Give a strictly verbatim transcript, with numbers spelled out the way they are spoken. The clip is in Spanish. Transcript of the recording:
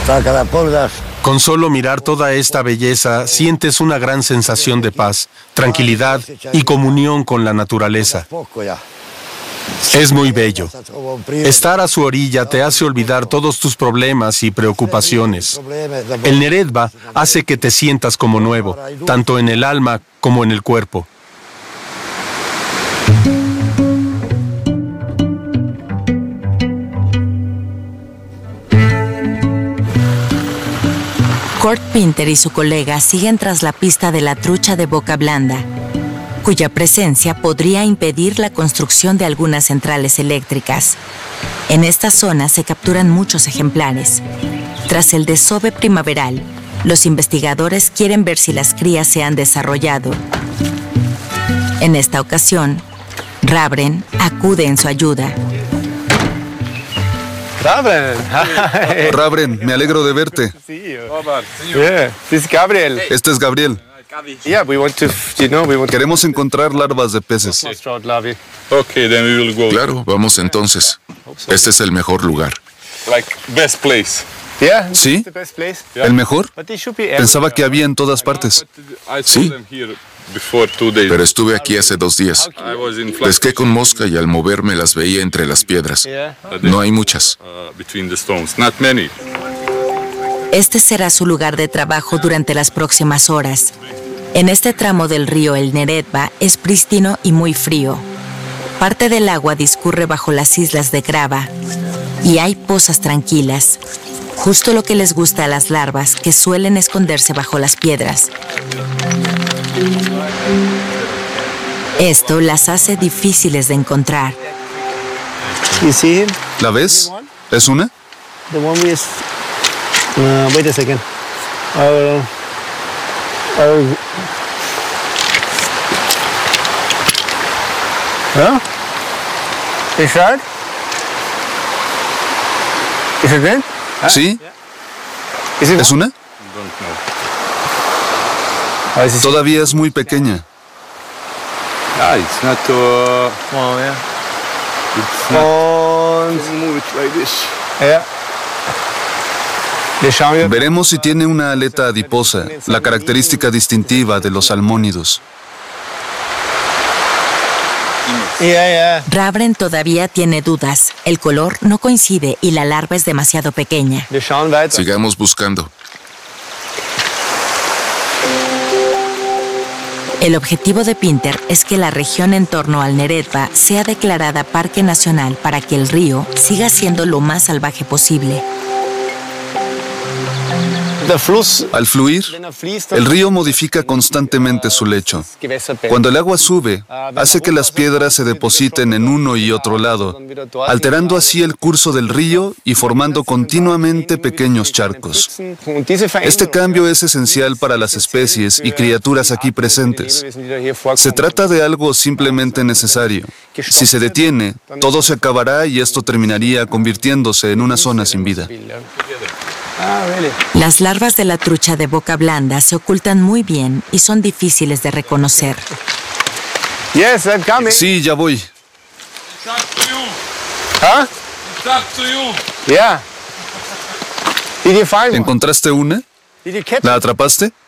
Con solo mirar toda esta belleza, sientes una gran sensación de paz, tranquilidad y comunión con la naturaleza. Es muy bello. Estar a su orilla te hace olvidar todos tus problemas y preocupaciones. El Neretva hace que te sientas como nuevo, tanto en el alma como en el cuerpo. Kurt Pinter y su colega siguen tras la pista de la trucha de boca blanda, cuya presencia podría impedir la construcción de algunas centrales eléctricas. En esta zona se capturan muchos ejemplares. Tras el desove primaveral, los investigadores quieren ver si las crías se han desarrollado. En esta ocasión, Ravren acude en su ayuda. Ravren. Ravren, me alegro de verte. Yeah, this is Gabriel. Este es Gabriel. Yeah, we want to, you know, we want to... Queremos encontrar larvas de peces. Okay, then we will go. Claro, vamos entonces. Este es el mejor lugar. Like best place. Yeah, ¿Sí? the best place. ¿El mejor? But they should be Pensaba que había en todas partes. I saw Sí. them here before two days. Pero estuve aquí hace dos días. I was in flight Pesqué con mosca y al moverme las veía entre las piedras. Yeah. No hay muchas. uh, between the stones. Not many. Este será su lugar de trabajo durante las próximas horas. En este tramo del río el Neretva es prístino y muy frío. Parte del agua discurre bajo las islas de grava y hay pozas tranquilas, justo lo que les gusta a las larvas que suelen esconderse bajo las piedras. Esto las hace difíciles de encontrar. You see him? ¿La ves? ¿Es una? The one we is... Uh, wait a second. Uh, uh, huh? Is that? Is it then? ¿Sí? Is it ¿Es una? Don't know. Oh, is it Todavía es muy pequeña. Ah, it's not. Uh, small, yeah. it's not. Und... Move it like this. Ja. Wir schauen jetzt. Veremos si tiene una aleta adiposa, la característica distintiva de los salmónidos. Ja, ja. Ravren todavía tiene dudas. El color no coincide y la larva es demasiado pequeña. Wir schauen weiter. Sigamos buscando. El objetivo de Pinter es que la región en torno al Neretva sea declarada parque nacional para que el río siga siendo lo más salvaje posible. Der Fluss, Al fluir, wenn er fließt, el río modifica constantemente su lecho. Cuando el agua sube, hace que las piedras se depositen en uno y otro lado, alterando así el curso del río y formando continuamente pequeños charcos. Este cambio es esencial para las especies y criaturas aquí presentes. Se trata de algo simplemente necesario. Si se detiene, todo se acabará y esto terminaría convirtiéndose en una zona sin vida. Ah, really? Las larvas de la trucha de boca blanda se ocultan muy bien y son difíciles de reconocer. Yes, I'm coming. Sí, ya voy. It's up to you. Huh? It's up to you. Yeah. Did you find one? ¿Encontraste una? Did you catch ¿La atrapaste?